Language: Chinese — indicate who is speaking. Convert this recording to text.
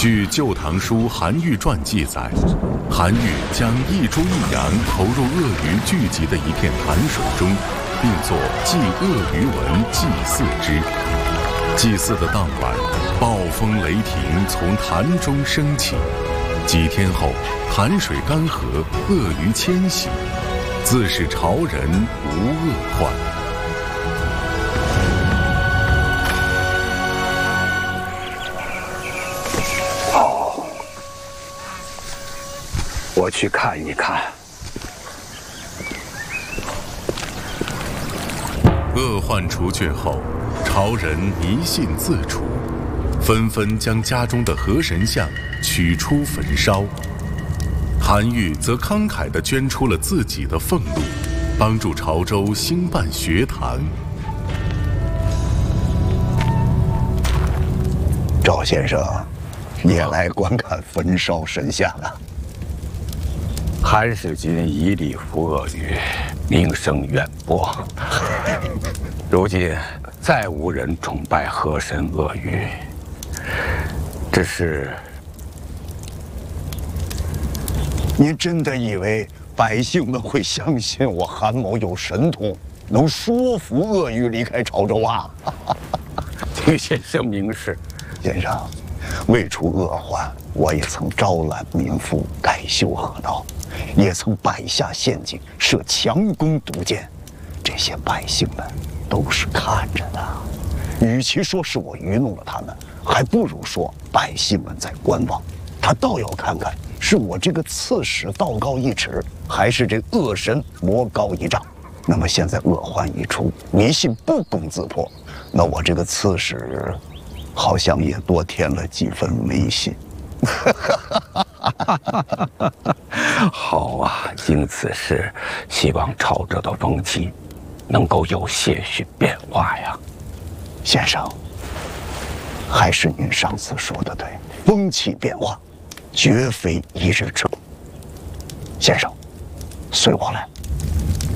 Speaker 1: 据《旧唐书·韩愈传》记载，韩愈将一猪一羊投入鳄鱼聚集的一片潭水中，并作祭鳄鱼文祭祀之。祭祀的当晚，暴风雷霆从潭中升起。几天后，潭水干涸，鳄鱼迁徙，自是朝人无恶患。
Speaker 2: 好，我去看一看。
Speaker 1: 恶患除却后，朝人迷信自除，纷纷将家中的河神像取出焚烧。韩愈则慷慨地捐出了自己的俸禄，帮助潮州兴办学堂。
Speaker 2: 赵先生，也来观看焚烧神像啊？
Speaker 3: 韩世君以力服鳄鱼，名声远播。如今再无人崇拜河神鳄鱼，只是
Speaker 2: 您真的以为百姓们会相信我韩某有神通，能说服鳄鱼离开潮州啊？
Speaker 3: 请先生明示。
Speaker 2: 先生，为除恶患，我也曾招揽民妇，改修河道，也曾摆下陷阱，设强弓毒箭，这些百姓们都是看着的。与其说是我愚弄了他们，还不如说百姓们在观望。他倒要看看，是我这个刺史道高一尺，还是这恶神魔高一丈。那么现在恶患一出，迷信不攻自破，那我这个刺史好像也多添了几分威信。
Speaker 3: 好啊，经此事，希望潮州的风气能够有些许变化呀。
Speaker 2: 先生，还是您上次说的对，风气变化绝非一日之功。先生，随我来。